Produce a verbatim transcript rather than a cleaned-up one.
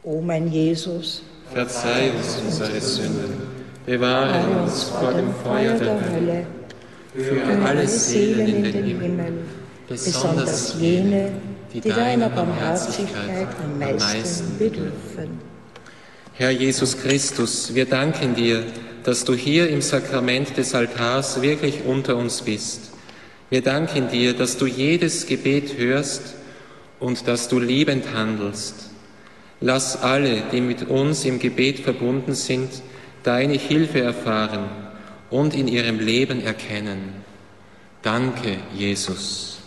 O mein Jesus, verzeih uns unsere Sünden, bewahre uns vor dem Feuer der Hölle, führe alle Seelen in den Himmel, besonders jene, die deiner Barmherzigkeit am meisten bedürfen. Herr Jesus Christus, wir danken dir, dass du hier im Sakrament des Altars wirklich unter uns bist. Wir danken dir, dass du jedes Gebet hörst und dass du liebend handelst. Lass alle, die mit uns im Gebet verbunden sind, deine Hilfe erfahren und in ihrem Leben erkennen. Danke, Jesus.